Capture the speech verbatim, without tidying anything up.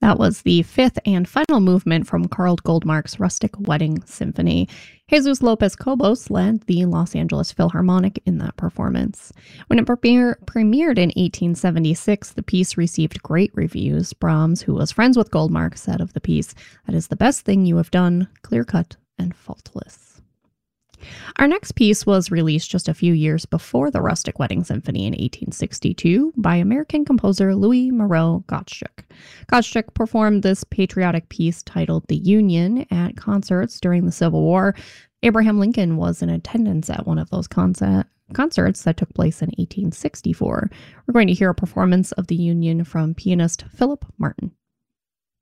That was the fifth and final movement from Carl Goldmark's Rustic Wedding Symphony. Jesus Lopez Cobos led the Los Angeles Philharmonic in that performance. When it premiere, premiered in eighteen seventy-six, the piece received great reviews. Brahms, who was friends with Goldmark, said of the piece, "That is the best thing you have done, clear-cut and faultless." Our next piece was released just a few years before the Rustic Wedding Symphony in eighteen sixty-two by American composer Louis Moreau Gottschalk. Gottschalk performed this patriotic piece titled The Union at concerts during the Civil War. Abraham Lincoln was in attendance at one of those concert concerts that took place in eighteen sixty-four. We're going to hear a performance of The Union from pianist Philip Martin.